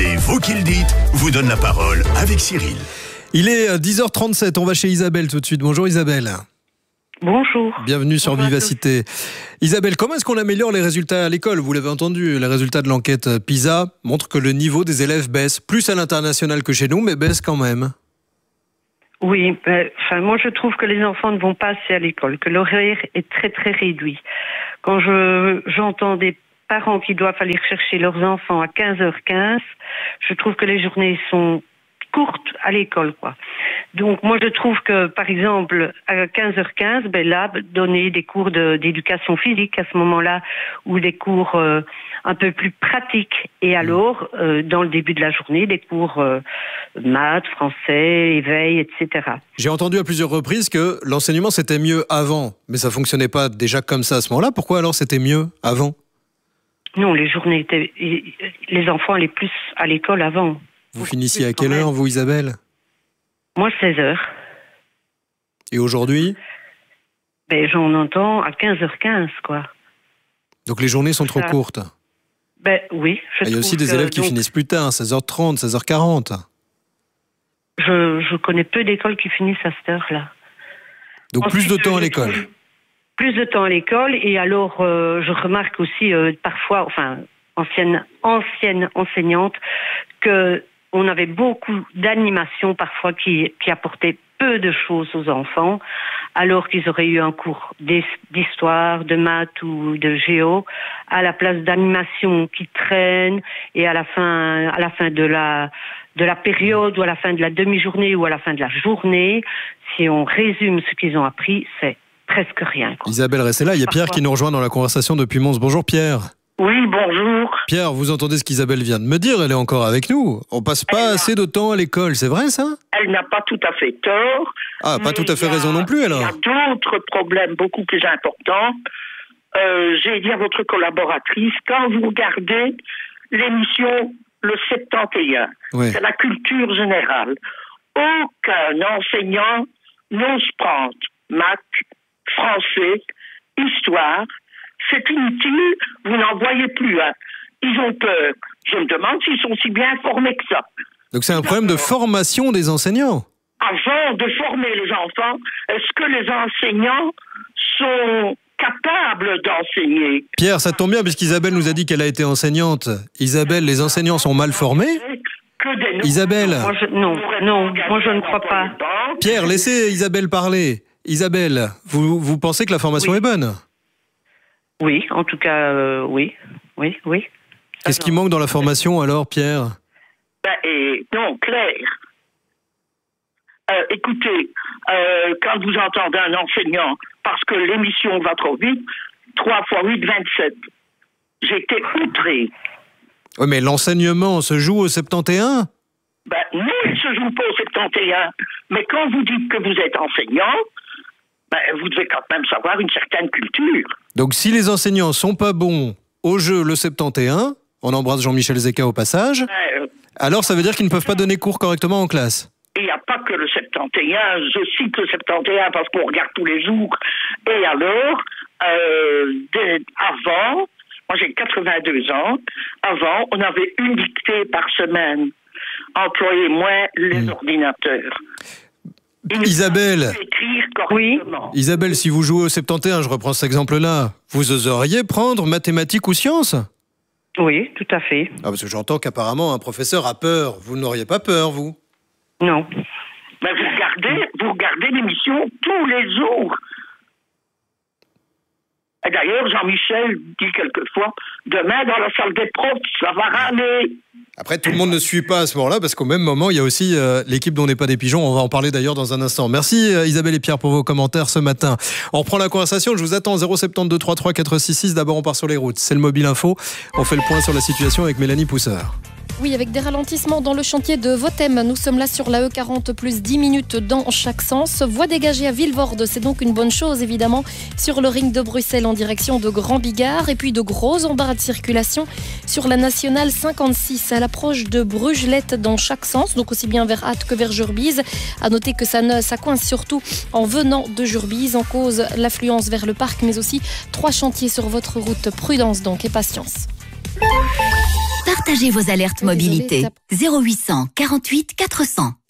C'est vous qui le dites, vous donne la parole avec Cyril. Il est 10h37, on va chez Isabelle tout de suite. Bonjour Isabelle. Bonjour. Bienvenue sur Vivacité. Isabelle, comment est-ce qu'on améliore les résultats à l'école ? Vous l'avez entendu, les résultats de l'enquête PISA montrent que le niveau des élèves baisse, plus à l'international que chez nous, mais baisse quand même. Oui, moi je trouve que les enfants ne vont pas assez à l'école, que l'horaire est très très réduit. Quand j'entends des parents qui doivent aller chercher leurs enfants à 15h15, je trouve que les journées sont courtes à l'école, quoi. Donc moi je trouve que par exemple à 15h15, là donner des cours d'éducation physique à ce moment-là, ou des cours un peu plus pratiques, et alors dans le début de la journée des cours maths, français, éveil, etc. J'ai entendu à plusieurs reprises que l'enseignement c'était mieux avant, mais ça fonctionnait pas déjà comme ça à ce moment-là. Pourquoi alors c'était mieux avant ? Non, les journées étaient, les enfants allaient plus à l'école avant. Vous finissiez à quelle heure, vous, Isabelle ? Moi, 16h. Et aujourd'hui ? J'en entends à 15h15, quoi. Donc les journées sont trop courtes ? Oui. Il y a aussi des élèves qui finissent plus tard, 16h30, 16h40. Je connais peu d'écoles qui finissent à cette heure-là. Donc ensuite, plus de temps à l'école ? Plus de temps à l'école, et alors je remarque aussi parfois, ancienne enseignante, que on avait beaucoup d'animations parfois qui apportaient peu de choses aux enfants, alors qu'ils auraient eu un cours d'histoire, de maths ou de géo, à la place d'animations qui traînent, et à la fin de la période, ou à la fin de la demi-journée, ou à la fin de la journée, si on résume ce qu'ils ont appris, c'est presque rien, quoi. Isabelle, restez là, il y a Pierre qui nous rejoint dans la conversation depuis Mons. Bonjour Pierre. Oui, bonjour. Pierre, vous entendez ce qu'Isabelle vient de me dire, elle est encore avec nous. On passe pas assez de temps à l'école, c'est vrai ça ? Elle n'a pas tout à fait tort. Ah, pas tout à fait raison non plus alors. Il y a d'autres problèmes beaucoup plus importants. J'ai dit à votre collaboratrice, quand vous regardez l'émission Le 71, c'est la culture générale, aucun enseignant n'ose prendre maths, français, histoire. C'est inutile, vous n'en voyez plus. Ils ont peur. Je me demande s'ils sont si bien formés que ça. Donc c'est un problème de formation des enseignants. Avant de former les enfants, est-ce que les enseignants sont capables d'enseigner ? Pierre, ça tombe bien puisqu'Isabelle nous a dit qu'elle a été enseignante. Isabelle, les enseignants sont mal formés ? Isabelle ? Non, moi je ne crois pas. Pierre, laissez Isabelle parler. Isabelle, vous pensez que la formation est bonne ? Oui, en tout cas, oui. Qu'est-ce qui manque dans la formation alors, Pierre ? Non, Claire. Écoutez, quand vous entendez un enseignant, parce que l'émission va trop vite, 3 x 8, 27. J'étais outré. Oui, mais l'enseignement se joue au 71 ? Non, il ne se joue pas au 71. Mais quand vous dites que vous êtes enseignant, vous devez quand même savoir une certaine culture. Donc si les enseignants sont pas bons au jeu le 71, on embrasse Jean-Michel Zeka au passage, alors ça veut dire qu'ils ne peuvent pas donner cours correctement en classe. Il n'y a pas que le 71, je cite le 71 parce qu'on regarde tous les jours. Et alors, avant, moi j'ai 82 ans, avant on avait une dictée par semaine, employez moins les ordinateurs. Isabelle, oui. Isabelle, si vous jouez au 71, je reprends cet exemple-là, vous oseriez prendre mathématiques ou sciences ? Oui, tout à fait. Ah, parce que j'entends qu'apparemment un professeur a peur. Vous n'auriez pas peur, vous ? Non. Vous regardez l'émission tous les jours. Et d'ailleurs, Jean-Michel dit quelquefois, demain dans la salle des profs, ça va râler. Après, tout le monde ne suit pas à ce moment-là, parce qu'au même moment, il y a aussi l'équipe dont n'est pas des pigeons. On va en parler d'ailleurs dans un instant. Merci Isabelle et Pierre pour vos commentaires ce matin. On reprend la conversation, je vous attends 072 33 466. D'abord, on part sur les routes. C'est le Mobile Info. On fait le point sur la situation avec Mélanie Pousseur. Oui, avec des ralentissements dans le chantier de Votem. Nous sommes là sur la E40 plus 10 minutes dans chaque sens. Voie dégagée à Vilvoorde, c'est donc une bonne chose évidemment. Sur le ring de Bruxelles en direction de Grand Bigard. Et puis de gros embarras de circulation sur la nationale 56 à l'approche de Brugelette dans chaque sens. Donc aussi bien vers Ath que vers Jurbise. À noter que ça coince surtout en venant de Jurbise. En cause l'affluence vers le parc mais aussi 3 chantiers sur votre route. Prudence donc et patience. Partagez vos alertes mobilité. 0800 48 400.